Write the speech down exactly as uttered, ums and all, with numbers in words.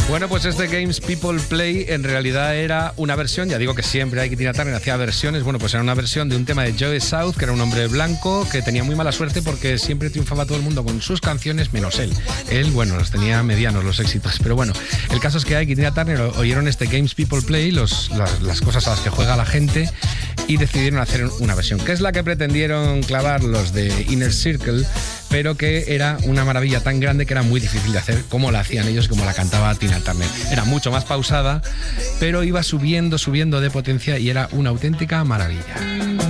Bueno, pues este Games People Play en realidad era una versión, ya digo que siempre hay que Tina Turner hacía versiones, bueno, pues era una versión de un tema de Joe South, que era un hombre blanco que tenía muy mala suerte porque siempre triunfaba todo el mundo con sus canciones, menos él. Él, bueno, los tenía medianos los éxitos, pero bueno, el caso es que Ike y Tina Turner oyeron este Games People Play, los, las, las cosas a las que juega la gente, y decidieron hacer una versión, que es la que pretendieron clavar los de Inner Circle, pero que era una maravilla tan grande que era muy difícil de hacer como la hacían ellos y como la cantaba Tina Turner. Era mucho más pausada, pero iba subiendo, subiendo de potencia y era una auténtica maravilla.